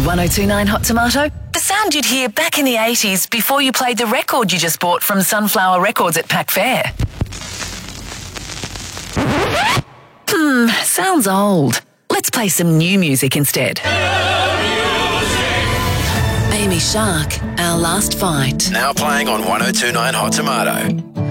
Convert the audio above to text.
1029 Hot Tomato? The sound you'd hear back in the 80s before you played the record you just bought from Sunflower Records at Pack Fair. Sounds old. Let's play some new music instead. Amy Shark, Our Last Fight. Now playing on 1029 Hot Tomato.